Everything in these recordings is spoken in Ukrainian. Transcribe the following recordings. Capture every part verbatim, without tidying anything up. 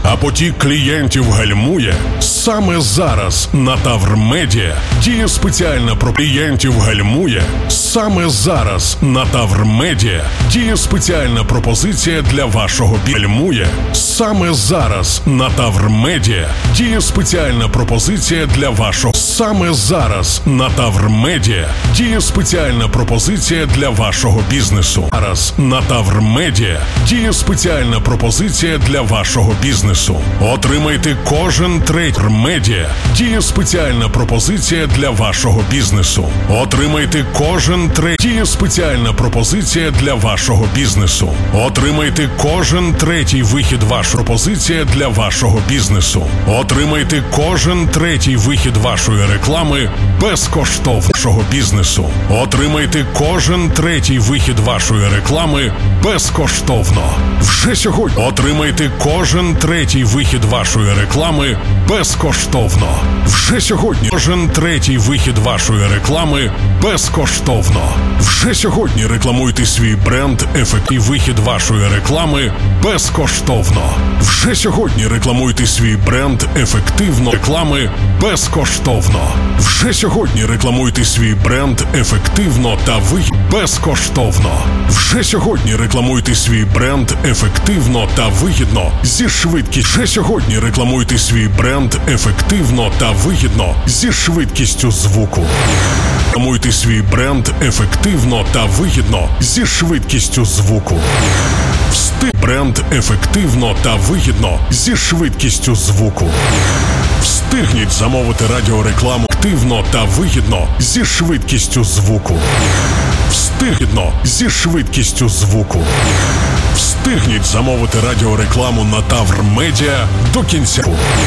а потік клієнтів гальмує? Саме зараз на Тавр Медіа діє спеціальна про клієнтів гальмує. Саме зараз на Тавр Медіа діє спеціальна пропозиція для вашого гальмує. Саме зараз на Тавр Медіа діє спеціальна пропозиція для вашого. Саме зараз на Тавр Медіа діє спеціальна пропозиція для вашого бізнесу. Зараз на Тавр Медіа діє спеціальна пропозиція для вашого бізнесу. Отримайте кожен третій медіа. Діє спеціальна пропозиція для вашого бізнесу. Отримайте кожен третій. Діє спеціальна пропозиція для вашого бізнесу. Отримайте кожен третій вихід вашої пропозиція для вашого бізнесу. Отримайте кожен третій вихід вашої реклами безкоштовно вашого бізнесу. Отримайте кожен третій вихід вашої реклами безкоштовно. Вже сьогодні отримайте кожен третій вихід вашої реклами безкоштовно. Вже сьогодні кожен третій вихід вашої реклами безкоштовно. Вже сьогодні рекламуйте свій бренд ефективний вихід вашої реклами безкоштовно. Вже сьогодні рекламуйте свій бренд ефективно реклами безкоштовно. Вже сьогодні рекламуйте свій бренд ефективно та вихід безкоштовно. Вже сьогодні рекламуйте свій бренд ефективно та вигідно зі швидкістю. Вже сьогодні рекламуйте свій бренд ефективно та вигідно зі швидкістю звуку. Рекламуйте свій бренд ефективно та вигідно зі швидкістю звуку. Встиг бренд ефективно та вигідно зі швидкістю звуку. Встигніть замовити радіорекламу активно та вигідно зі швидкістю звуку. Встигніть зі швидкістю звуку. Встигніть замовити радіорекламу на Тавр Медіа до кінця.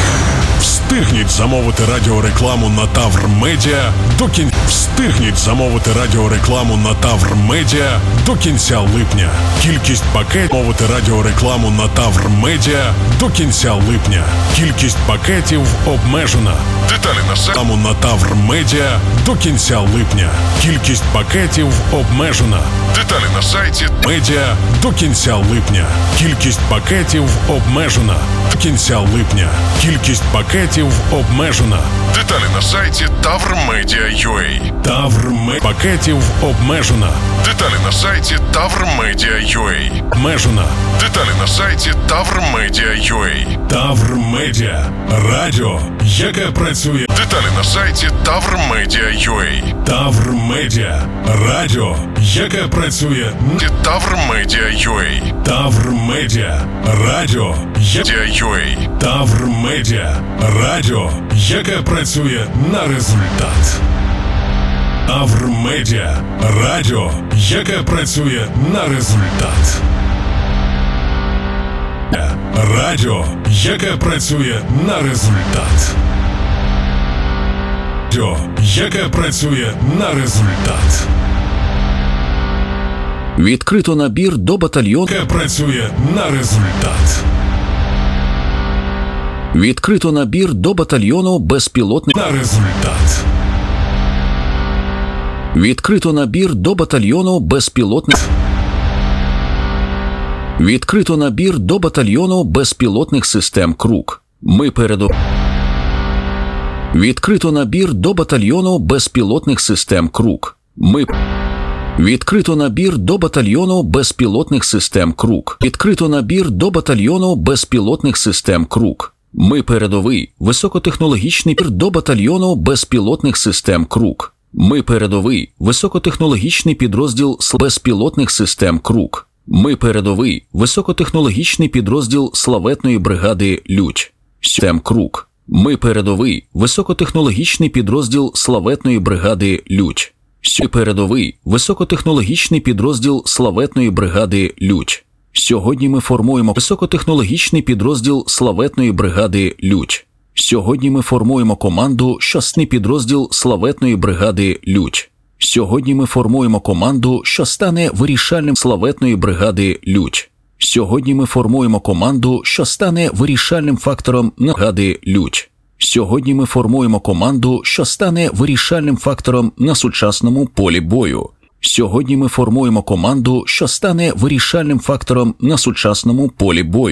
Встигніть замовити радіорекламу на Тавр Медіа до кінця. Встигніть замовити радіорекламу на Тавр Медіа до кінця липня. Кількість пакетів замовити радіорекламу на Тавр Медіа до кінця липня. Кількість пакетів обмежена. Деталі на сайті на Тавр Медіа до кінця липня. Кількість пакетів обмежена. Деталі на сайті Медіа до кінця липня. Кількість пакетів обмежена. До кінця липня. Кількість пакетів обмежена. Деталі на сайті тавр медіа крапка ю а. Тавр Медіа. Пакетів обмежена. Деталі на сайті тавр медіа крапка ю а. Обмежена. Деталі на сайті тавр медіа крапка ю а. Тавр Медіа. Радіо, яке працює. Деталі на сайті тавр медіа крапка ю а. Тавр Медіа. Радіо, яке працює. Тавр медіа крапка ю а. Тавр Медіа. Радіо, яке ю а. Тавр Медіа. Радіо, яке працює на результат. Тавр Медіа. Радіо, яке працює на результат. Радіо, яке працює на результат. Радіо, яке працює на результат. Відкрито набір до батальйону. Яке працює на результат. Відкрито набір до батальйону безпілотних. На результат. Відкрито набір до батальйону безпілотних. Відкрито набір до батальйону безпілотних систем «Круг». Ми передо... Відкрито набір до батальйону безпілотних систем «Круг». Ми... Відкрито набір до батальйону безпілотних систем «Круг». Відкрито набір до батальйону безпілотних систем «Круг». Ми передовий, високотехнологічний пір до батальйону безпілотних систем «Круг». Ми передовий, високотехнологічний підрозділ безпілотних систем «Круг». Ми передовий, високотехнологічний підрозділ славетної бригади «Людь». Систем «Круг». Ми передовий, високотехнологічний підрозділ славетної бригади «Людь». Ми передовий, високотехнологічний підрозділ славетної бригади «Людь». Сьогодні ми формуємо високотехнологічний підрозділ славетної бригади «Людь». Сьогодні ми формуємо команду щасний підрозділ славетної бригади «Людь». Сьогодні ми формуємо команду, що стане вирішальним славетної бригади «Людь». Сьогодні ми формуємо команду, що стане вирішальним фактором бригади «Людь». Сьогодні ми формуємо команду, що стане вирішальним фактором на сучасному полі бою. Сьогодні ми формуємо команду, що стане вирішальним фактором на сучасному полі бою.